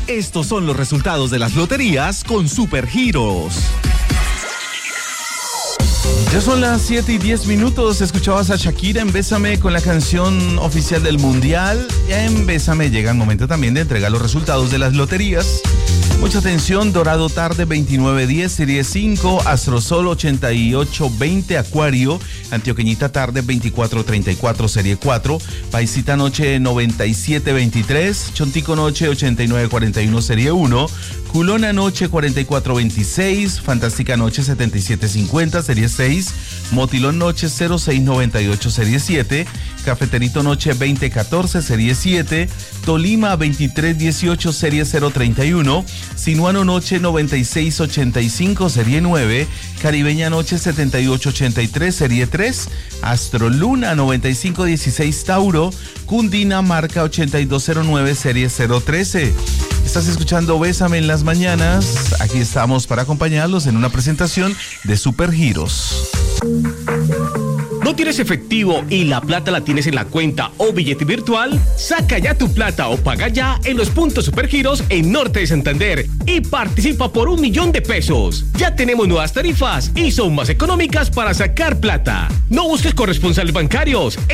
Estos son los resultados de las loterías con Supergiros. Ya son las 7:10. Escuchabas a Shakira en Bésame con la canción oficial del Mundial. Ya en Bésame llega el momento también de entregar los resultados de las loterías. Mucha atención: Dorado Tarde 2910, Serie 5, Astrosol 8820, Acuario, Antioqueñita Tarde 2434, Serie 4, Paisita Noche 9723, Chontico Noche 8941, Serie 1, Culona Noche 4426, Fantástica Noche 7750, Serie 6, Motilón Noche 0698, Serie 7, Cafeterito Noche 2014, Serie 7, Tolima 2318, Serie 031, Sinuano Noche 9685, Serie 9, Caribeña Noche 7883, Serie 3, Astroluna 9516, Tauro, Cundinamarca 8209, Serie 013. Estás escuchando Bésame en las mañanas. Aquí estamos para acompañarlos en una presentación de Supergiros. ¿No tienes efectivo y la plata la tienes en la cuenta o billete virtual? Saca ya tu plata o paga ya en los puntos Supergiros en Norte de Santander y participa por 1.000.000 de pesos. Ya tenemos nuevas tarifas y son más económicas para sacar plata. No busques corresponsales bancarios.